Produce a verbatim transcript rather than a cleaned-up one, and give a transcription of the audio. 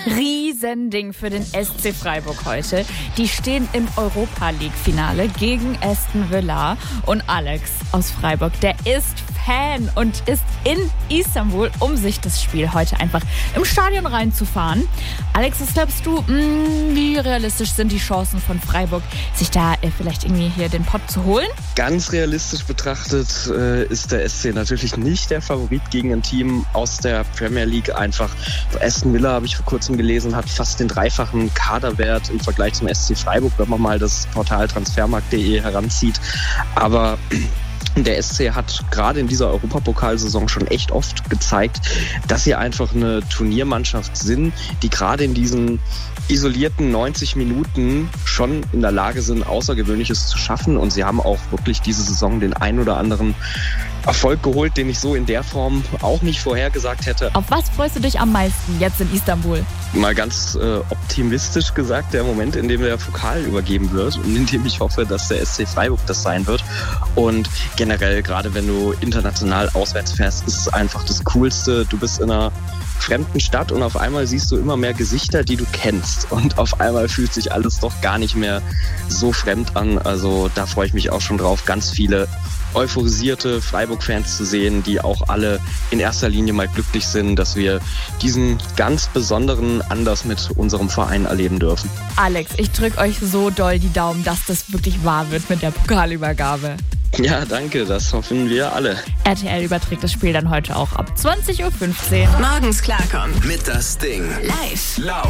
Riesending für den S C Freiburg heute. Die stehen im Europa-League-Finale gegen Aston Villa. Und Alex aus Freiburg, der ist Fan und ist in Istanbul, um sich das Spiel heute einfach im Stadion reinzufahren. Alex, was glaubst du, mh, wie realistisch sind die Chancen von Freiburg, sich da äh, vielleicht irgendwie hier den Pott zu holen? Ganz realistisch betrachtet äh, ist der S C natürlich nicht der Favorit gegen ein Team aus der Premier League. Einfach Aston Villa, habe ich vor kurzem gelesen, hat fast den dreifachen Kaderwert im Vergleich zum S C Freiburg, wenn man mal das Portal transfermarkt punkt de heranzieht. Aber der S C hat gerade in dieser Europapokalsaison schon echt oft gezeigt, dass sie einfach eine Turniermannschaft sind, die gerade in diesen isolierten neunzig Minuten schon in der Lage sind, Außergewöhnliches zu schaffen. Und sie haben auch wirklich diese Saison den ein oder anderen Erfolg geholt, den ich so in der Form auch nicht vorhergesagt hätte. Auf was freust du dich am meisten jetzt in Istanbul? Mal ganz äh, optimistisch gesagt, der Moment, in dem der Pokal übergeben wird und in dem ich hoffe, dass der S C Freiburg das sein wird. Und generell, gerade wenn du international auswärts fährst, ist es einfach das Coolste. Du bist in einer fremden Stadt und auf einmal siehst du immer mehr Gesichter, die du kennst. Und auf einmal fühlt sich alles doch gar nicht mehr so fremd an. Also da freue ich mich auch schon drauf, ganz viele euphorisierte Freiburg-Fans zu sehen, die auch alle in erster Linie mal glücklich sind, dass wir diesen ganz besonderen Anlass mit unserem Verein erleben dürfen. Alex, ich drücke euch so doll die Daumen, dass das wirklich wahr wird mit der Pokalübergabe. Ja, danke, das hoffen wir alle. R T L überträgt das Spiel dann heute auch ab zwanzig Uhr fünfzehn. Morgens klarkommen Mit das Ding. live. Laut.